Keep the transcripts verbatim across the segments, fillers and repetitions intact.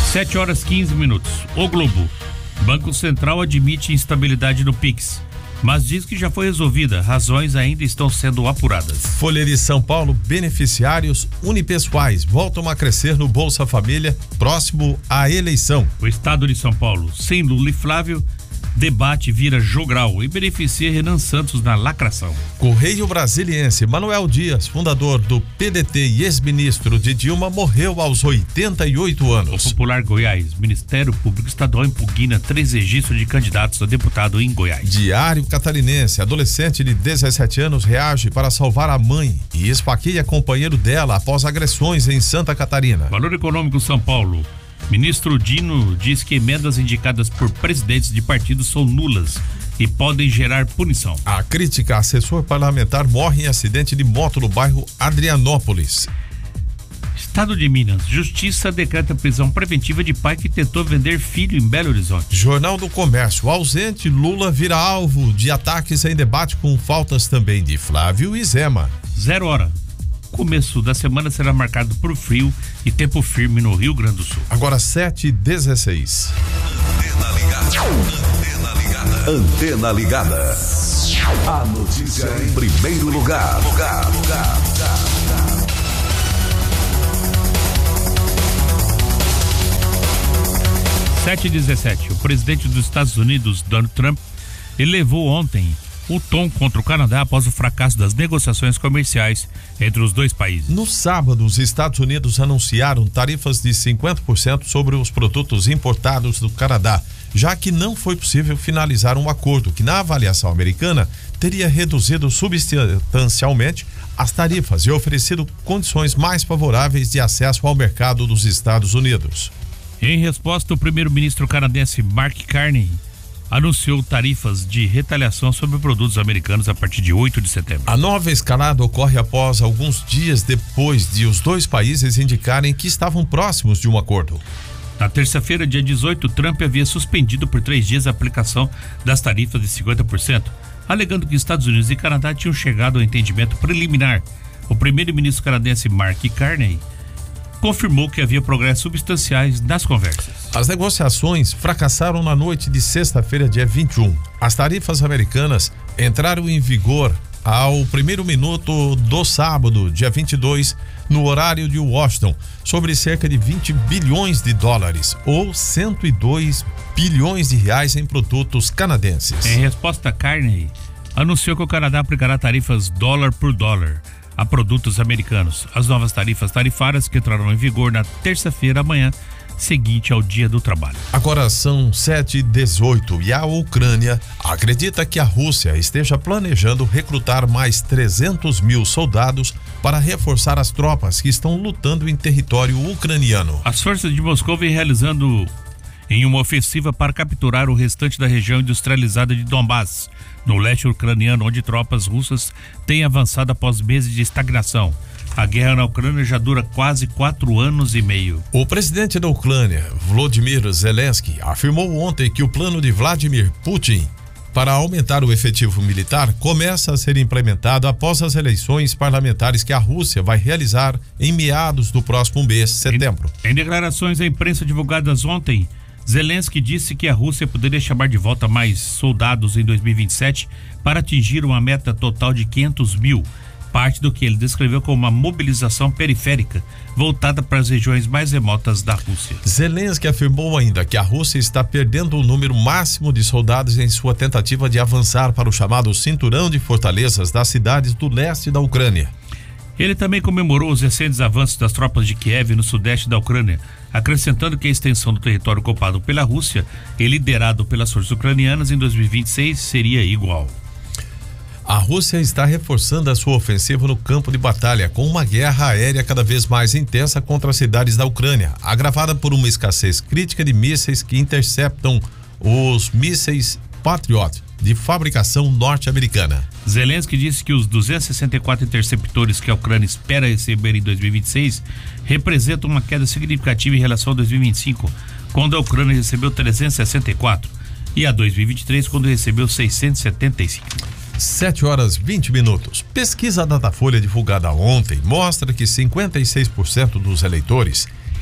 sete horas quinze minutos. O Globo. Banco Central admite instabilidade no Pix, mas diz que já foi resolvida. Razões ainda estão sendo apuradas. Folha de São Paulo, beneficiários unipessoais voltam a crescer no Bolsa Família próximo à eleição. O Estado de São Paulo, sem Lula e Flávio, debate vira jogral e beneficia Renan Santos na lacração. Correio Brasiliense, Manuel Dias, fundador do P D T e ex-ministro de Dilma, morreu aos oitenta e oito anos. O Popular Goiás, Ministério Público Estadual impugna três registros de candidatos a deputado em Goiás. Diário Catarinense, adolescente de dezessete anos reage para salvar a mãe e esfaqueia companheiro dela após agressões em Santa Catarina. Valor Econômico São Paulo. Ministro Dino diz que emendas indicadas por presidentes de partidos são nulas e podem gerar punição. A crítica: assessor parlamentar morre em acidente de moto no bairro Adrianópolis. Estado de Minas, Justiça decreta prisão preventiva de pai que tentou vender filho em Belo Horizonte. Jornal do Comércio, ausente, Lula vira alvo de ataques em debate com faltas também de Flávio e Zema. Zero hora. Começo da semana será marcado por frio e tempo firme no Rio Grande do Sul. Agora sete e dezesseis. Antena ligada. Antena ligada. Antena ligada. A notícia em primeiro lugar. Lugar, lugar, lugar. sete e dezessete. O presidente dos Estados Unidos, Donald Trump, elevou ontem o tom contra o Canadá após o fracasso das negociações comerciais entre os dois países. No sábado, os Estados Unidos anunciaram tarifas de cinquenta por cento sobre os produtos importados do Canadá, já que não foi possível finalizar um acordo que, na avaliação americana, teria reduzido substancialmente as tarifas e oferecido condições mais favoráveis de acesso ao mercado dos Estados Unidos. Em resposta, o primeiro-ministro canadense Mark Carney anunciou tarifas de retaliação sobre produtos americanos a partir de oito de setembro. A nova escalada ocorre após alguns dias depois de os dois países indicarem que estavam próximos de um acordo. Na terça-feira, dia dezoito, Trump havia suspendido por três dias a aplicação das tarifas de cinquenta por cento, alegando que Estados Unidos e Canadá tinham chegado ao entendimento preliminar. O primeiro-ministro canadense Mark Carney confirmou que havia progressos substanciais nas conversas. As negociações fracassaram na noite de sexta-feira, dia vinte e um. As tarifas americanas entraram em vigor ao primeiro minuto do sábado, dia vinte e dois, no horário de Washington, sobre cerca de vinte bilhões de dólares, ou cento e dois bilhões de reais em produtos canadenses. Em resposta, Carney anunciou que o Canadá aplicará tarifas dólar por dólar a produtos americanos. As novas tarifas tarifárias que entrarão em vigor na terça-feira amanhã, seguinte ao Dia do Trabalho. Agora são sete e dezoito e a Ucrânia acredita que a Rússia esteja planejando recrutar mais trezentos mil soldados para reforçar as tropas que estão lutando em território ucraniano. As forças de Moscou vêm realizando em uma ofensiva para capturar o restante da região industrializada de Donbass, no leste ucraniano, onde tropas russas têm avançado após meses de estagnação. A guerra na Ucrânia já dura quase quatro anos e meio. O presidente da Ucrânia, Volodymyr Zelensky, afirmou ontem que o plano de Vladimir Putin para aumentar o efetivo militar começa a ser implementado após as eleições parlamentares que a Rússia vai realizar em meados do próximo mês, setembro. Em, em declarações à imprensa divulgadas ontem, Zelensky disse que a Rússia poderia chamar de volta mais soldados em dois mil e vinte e sete para atingir uma meta total de quinhentos mil, parte do que ele descreveu como uma mobilização periférica voltada para as regiões mais remotas da Rússia. Zelensky afirmou ainda que a Rússia está perdendo o número máximo de soldados em sua tentativa de avançar para o chamado cinturão de fortalezas das cidades do leste da Ucrânia. Ele também comemorou os recentes avanços das tropas de Kiev no sudeste da Ucrânia, acrescentando que a extensão do território ocupado pela Rússia e liderado pelas forças ucranianas em dois mil e vinte e seis seria igual. A Rússia está reforçando a sua ofensiva no campo de batalha, com uma guerra aérea cada vez mais intensa contra as cidades da Ucrânia, agravada por uma escassez crítica de mísseis que interceptam os mísseis Patriot de fabricação norte-americana. Zelensky disse que os duzentos e sessenta e quatro interceptores que a Ucrânia espera receber em dois mil e vinte e seis representam uma queda significativa em relação a dois mil e vinte e cinco, quando a Ucrânia recebeu trezentos e sessenta e quatro, e a dois mil e vinte e três, quando recebeu seiscentos e setenta e cinco. sete horas e vinte minutos. Pesquisa Datafolha divulgada ontem mostra que cinquenta e seis por cento dos eleitores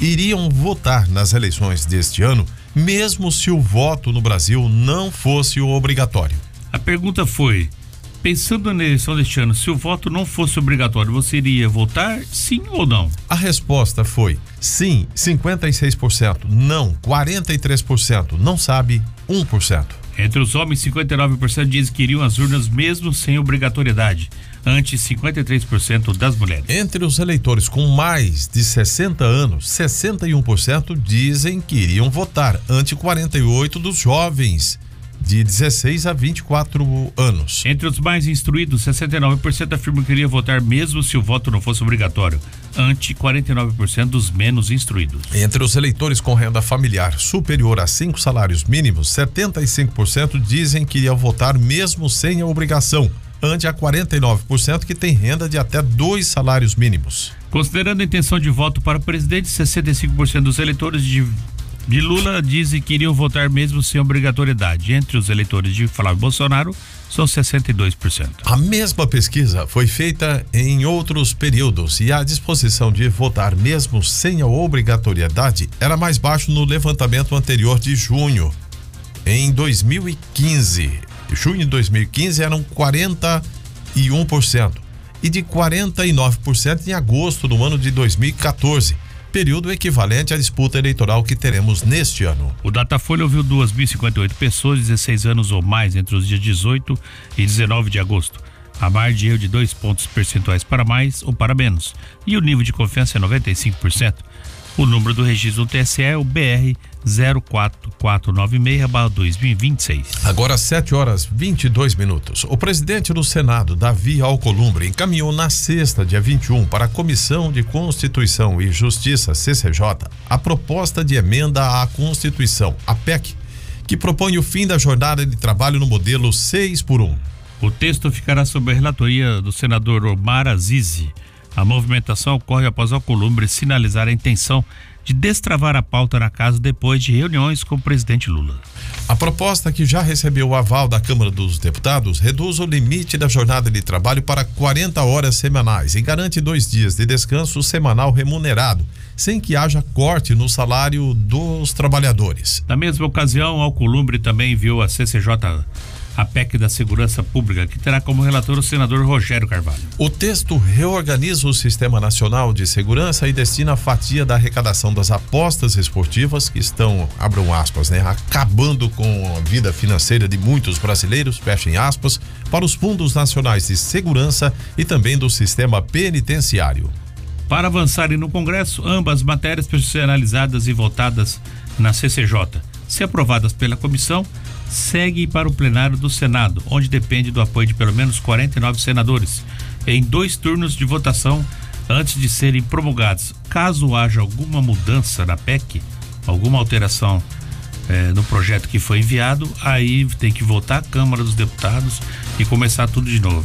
iriam votar nas eleições deste ano, mesmo se o voto no Brasil não fosse obrigatório. A pergunta foi: pensando na eleição deste ano, se o voto não fosse obrigatório, você iria votar, sim ou não? A resposta foi sim, cinquenta e seis por cento, não, quarenta e três por cento, não sabe, um por cento. Entre os homens, cinquenta e nove por cento dizem que iriam às urnas mesmo sem obrigatoriedade, ante cinquenta e três por cento das mulheres. Entre os eleitores com mais de sessenta anos, sessenta e um por cento dizem que iriam votar, ante quarenta e oito por cento dos jovens de dezesseis a vinte e quatro anos. Entre os mais instruídos, sessenta e nove por cento afirmam que iria votar mesmo se o voto não fosse obrigatório, ante quarenta e nove por cento dos menos instruídos. Entre os eleitores com renda familiar superior a cinco salários mínimos, setenta e cinco por cento dizem que iriam votar mesmo sem a obrigação, ante a quarenta e nove por cento que tem renda de até dois salários mínimos. Considerando a intenção de voto para presidente, sessenta e cinco por cento dos eleitores de de Lula dizem que iriam votar mesmo sem obrigatoriedade. Entre os eleitores de Flávio Bolsonaro, são sessenta e dois por cento. A mesma pesquisa foi feita em outros períodos e a disposição de votar mesmo sem a obrigatoriedade era mais baixo no levantamento anterior de junho, em dois mil e quinze. Junho de dois mil e quinze eram quarenta e um por cento e de quarenta e nove por cento em agosto do ano de dois mil e quatorze. Período equivalente à disputa eleitoral que teremos neste ano. O Datafolha ouviu duas mil e cinquenta e oito pessoas de dezesseis anos ou mais entre os dias dezoito e dezenove de agosto. A margem de erro de dois pontos percentuais para mais ou para menos. E o nível de confiança é noventa e cinco por cento. O número do registro do T S E é o B R zero quatro quatro nove seis barra dois mil e vinte e seis. Agora sete horas vinte e dois minutos. O presidente do Senado, Davi Alcolumbre, encaminhou na sexta, dia vinte e um, para a Comissão de Constituição e Justiça, C C J, a proposta de emenda à Constituição, a P E C, que propõe o fim da jornada de trabalho no modelo seis por um. O texto ficará sob a relatoria do senador Omar Azizi. A movimentação ocorre após Alcolumbre sinalizar a intenção de destravar a pauta na casa depois de reuniões com o presidente Lula. A proposta, que já recebeu o aval da Câmara dos Deputados, reduz o limite da jornada de trabalho para quarenta horas semanais e garante dois dias de descanso semanal remunerado, sem que haja corte no salário dos trabalhadores. Na mesma ocasião, Alcolumbre também enviou à C C J a P E C da Segurança Pública, que terá como relator o senador Rogério Carvalho. O texto reorganiza o Sistema Nacional de Segurança e destina a fatia da arrecadação das apostas esportivas, que estão, abram aspas, né, acabando com a vida financeira de muitos brasileiros, fechem aspas, para os fundos nacionais de segurança e também do sistema penitenciário. Para avançarem no Congresso, ambas matérias precisam ser analisadas e votadas na C C J. Se aprovadas pela comissão, segue para o plenário do Senado, onde depende do apoio de pelo menos quarenta e nove senadores, em dois turnos de votação antes de serem promulgados. Caso haja alguma mudança na P E C, alguma alteração eh, no projeto que foi enviado, aí tem que votar a Câmara dos Deputados e começar tudo de novo.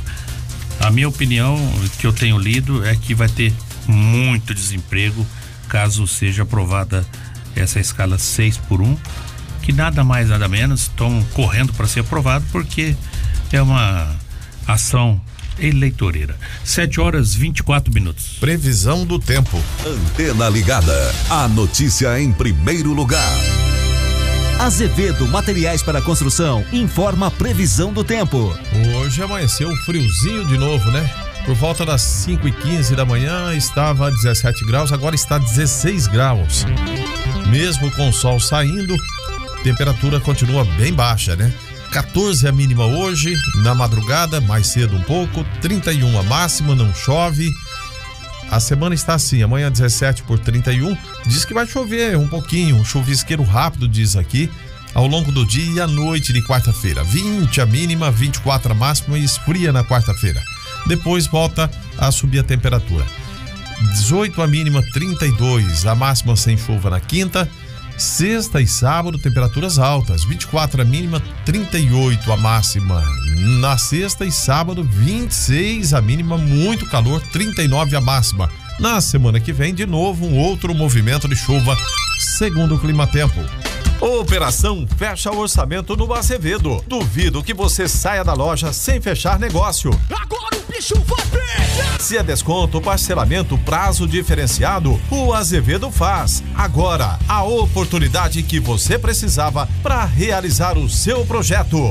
A minha opinião, que eu tenho lido, é que vai ter muito desemprego caso seja aprovada essa escala seis por um, que nada mais nada menos estão correndo para ser aprovado, porque é uma ação eleitoreira. sete horas e vinte e quatro minutos. Previsão do tempo. Antena Ligada, a notícia em primeiro lugar. Azevedo Materiais para Construção informa a previsão do tempo. Hoje amanheceu friozinho de novo, né? Por volta das cinco e quinze da manhã estava dezessete graus, agora está dezesseis graus. Mesmo com o sol saindo, temperatura continua bem baixa, né? quatorze a mínima hoje, na madrugada, mais cedo um pouco, trinta e um a máxima, não chove. A semana está assim, amanhã dezessete por trinta e um, diz que vai chover um pouquinho, um chuvisqueiro rápido, diz aqui, ao longo do dia e à noite de quarta-feira. vinte a mínima, vinte e quatro a máxima e esfria na quarta-feira. Depois volta a subir a temperatura. dezoito a mínima, trinta e dois a máxima, sem chuva na quinta. Sexta e sábado, temperaturas altas, vinte e quatro a mínima, trinta e oito a máxima. Na sexta e sábado, vinte e seis a mínima, muito calor, trinta e nove a máxima. Na semana que vem, de novo, um outro movimento de chuva, segundo o Climatempo. Operação Fecha Orçamento no Azevedo. Duvido que você saia da loja sem fechar negócio. Agora o Se é desconto, parcelamento, prazo diferenciado, o Azevedo faz. Agora, a oportunidade que você precisava para realizar o seu projeto.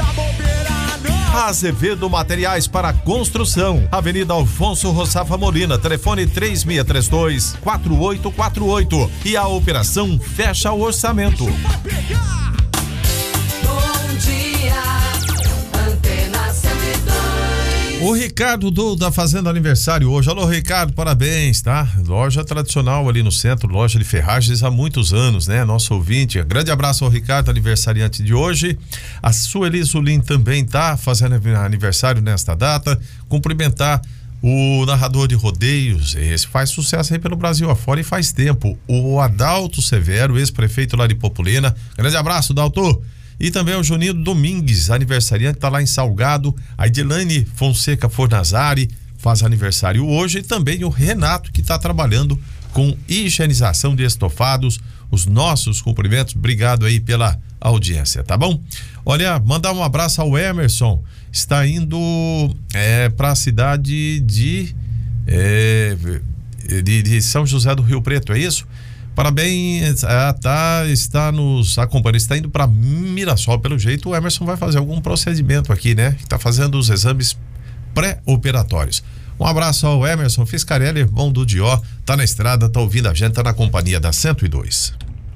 Azevedo Materiais para Construção, Avenida Alfonso Roçafa Molina, telefone três seis três dois, quatro oito quatro oito, e a operação fecha o orçamento. Bom dia, Antena cento e dois. O Ricardo do da Fazenda aniversário hoje. Alô, Ricardo, parabéns, tá? Loja tradicional ali no centro, loja de ferragens há muitos anos, né? Nosso ouvinte. Grande abraço ao Ricardo, aniversariante de hoje. A Sueli Zulim também tá fazendo aniversário nesta data. Cumprimentar o narrador de rodeios, esse faz sucesso aí pelo Brasil afora e faz tempo, o Adalto Severo, ex-prefeito lá de Populina. Grande abraço, Adalto. E também o Juninho Domingues, aniversariante, tá lá em Salgado. A Edilane Fonseca Fornazari faz aniversário hoje. E também o Renato, que está trabalhando com higienização de estofados. Os nossos cumprimentos, obrigado aí pela audiência, tá bom? Olha, mandar um abraço ao Emerson, está indo é, para a cidade de, é, de de São José do Rio Preto, é isso? Parabéns, ah, tá, está nos acompanhando, está indo para Mirassol. Pelo jeito o Emerson vai fazer algum procedimento aqui, né? Está fazendo os exames pré-operatórios. Um abraço ao Emerson Fiscarelli, irmão do Dió, tá na estrada, tá ouvindo a gente, tá na companhia da cento e dois.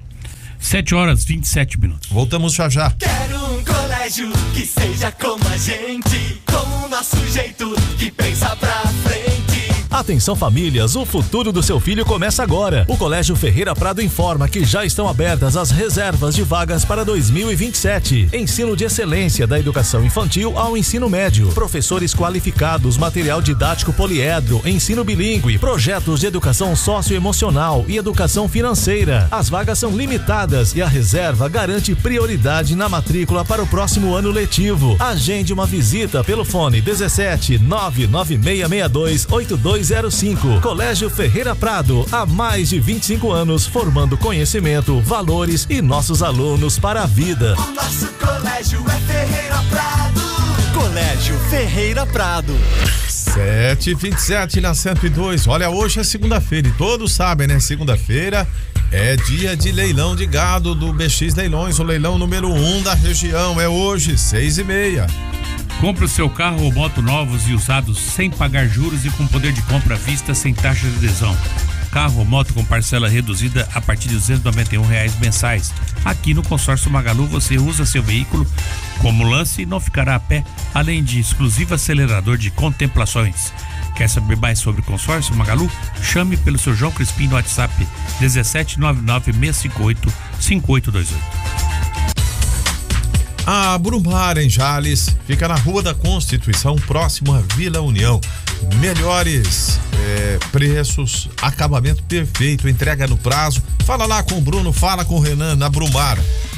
sete horas e vinte e sete minutos. Voltamos já já. Quero um colégio que seja como a gente, com o nosso jeito de pensar pra frente. Atenção famílias, o futuro do seu filho começa agora. O Colégio Ferreira Prado informa que já estão abertas as reservas de vagas para dois mil e vinte e sete. Ensino de excelência da educação infantil ao ensino médio. Professores qualificados, material didático poliedro, ensino bilíngue, projetos de educação socioemocional e educação financeira. As vagas são limitadas e a reserva garante prioridade na matrícula para o próximo ano letivo. Agende uma visita pelo fone dezessete nove nove seis seis dois oito dois zero cinco. Colégio Ferreira Prado, há mais de vinte e cinco anos formando conhecimento, valores e nossos alunos para a vida. O nosso colégio é Ferreira Prado. Colégio Ferreira Prado. sete e vinte e sete na cento e dois. Olha, hoje é segunda-feira e todos sabem, né? Segunda-feira é dia de leilão de gado do B X Leilões, o leilão número um da região. É hoje, seis e meia. Compre o seu carro ou moto novos e usados sem pagar juros e com poder de compra à vista sem taxa de adesão. Carro ou moto com parcela reduzida a partir de duzentos e noventa e um reais mensais. Aqui no Consórcio Magalu você usa seu veículo como lance e não ficará a pé, além de exclusivo acelerador de contemplações. Quer saber mais sobre o Consórcio Magalu? Chame pelo seu João Crispim no WhatsApp dezessete nove nove seis cinco oito cinco oito dois oito. A Brumar em Jales fica na Rua da Constituição, próximo à Vila União. Melhores é, preços, acabamento perfeito, entrega no prazo. Fala lá com o Bruno, fala com o Renan na Brumar.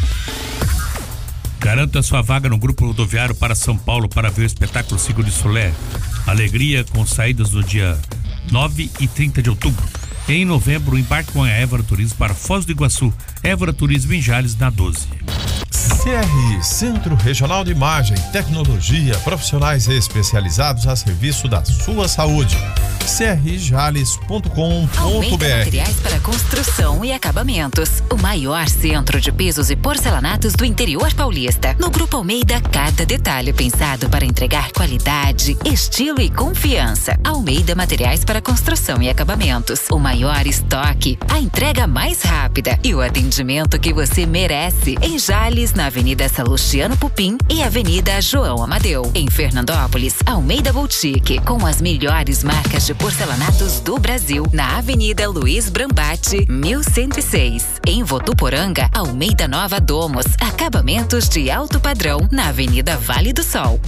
Garanta sua vaga no grupo rodoviário para São Paulo para ver o espetáculo Circo de Solé. Alegria com saídas no dia nove e trinta de outubro. Em novembro, embarque com a Évora Turismo para Foz do Iguaçu. Évora Turismo em Jales, na doze. C R, Centro Regional de Imagem, Tecnologia, profissionais especializados a serviço da sua saúde. c r jales ponto com ponto b r. Materiais para construção e acabamentos. O maior centro de pisos e porcelanatos do interior paulista. No Grupo Almeida, cada detalhe pensado para entregar qualidade, estilo e confiança. Almeida Materiais para construção e acabamentos. O maior estoque, a entrega mais rápida e o atendimento que você merece. Em Jales, na Avenida Salustiano Pupim e Avenida João Amadeu. Em Fernandópolis, Almeida Boutique, com as melhores marcas de porcelanatos do Brasil, na Avenida Luiz Brambati, mil cento e seis. Em Votuporanga, Almeida Nova Domos, acabamentos de alto padrão, na Avenida Vale do Sol.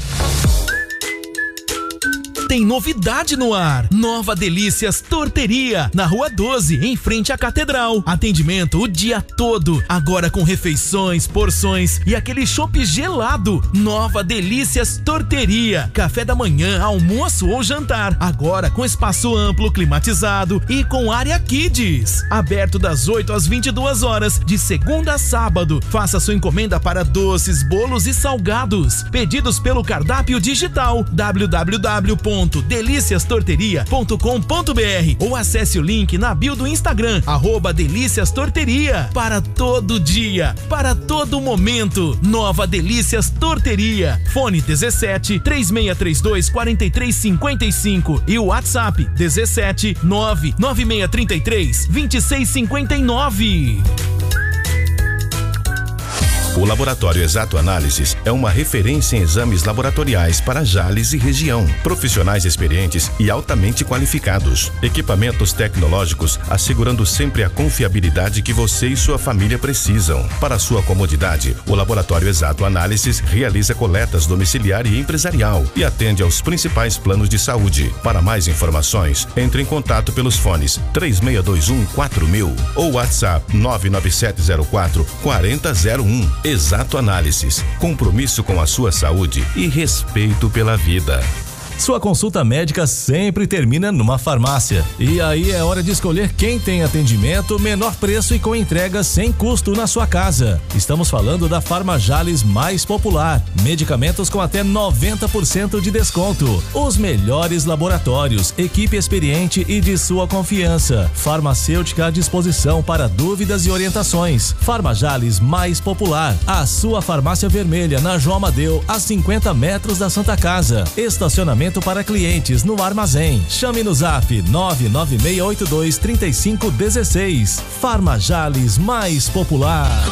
Tem novidade no ar. Nova Delícias Torteria, na Rua doze, em frente à Catedral. Atendimento o dia todo, agora com refeições, porções e aquele chopp gelado. Nova Delícias Torteria, café da manhã, almoço ou jantar. Agora com espaço amplo, climatizado e com área Kids. Aberto das oito às vinte e duas horas, de segunda a sábado. Faça sua encomenda para doces, bolos e salgados. Pedidos pelo cardápio digital w w w ponto ponto delícias torteria ponto com ponto br ou acesse o link na bio do Instagram, arroba Delícias Torteria. Para todo dia, para todo momento, Nova Delícias Torteria. Fone dezessete, três seis três dois, quatro três cinco cinco e o WhatsApp dezessete, nove nove seis três três, dois seis cinco nove. O Laboratório Exato Análises é uma referência em exames laboratoriais para Jales e região. Profissionais experientes e altamente qualificados. Equipamentos tecnológicos assegurando sempre a confiabilidade que você e sua família precisam. Para sua comodidade, o Laboratório Exato Análises realiza coletas domiciliar e empresarial e atende aos principais planos de saúde. Para mais informações, entre em contato pelos fones três seis dois um, quatro mil ou WhatsApp nove nove sete zero quatro, quatro zero zero um. Exato Análises, compromisso com a sua saúde e respeito pela vida. Sua consulta médica sempre termina numa farmácia. E aí é hora de escolher quem tem atendimento, menor preço e com entrega sem custo na sua casa. Estamos falando da Farmajales mais popular. Medicamentos com até noventa por cento de desconto. Os melhores laboratórios, equipe experiente e de sua confiança. Farmacêutica à disposição para dúvidas e orientações. Farmajales mais popular. A sua farmácia vermelha na João Amadeu, a cinquenta metros da Santa Casa. Estacionamento para clientes no armazém. Chame no zap nove nove seis oito dois, três cinco um seis. Farmajales mais popular.